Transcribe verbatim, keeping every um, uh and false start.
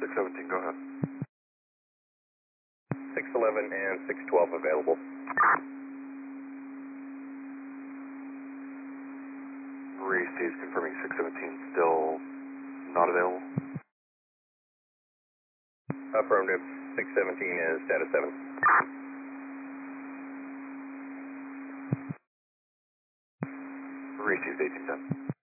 six seventeen, go ahead. six eleven and six twelve available. Receives confirming six seventeen still not available. Affirmative. six seventeen is status seven. Receives eighteen ten.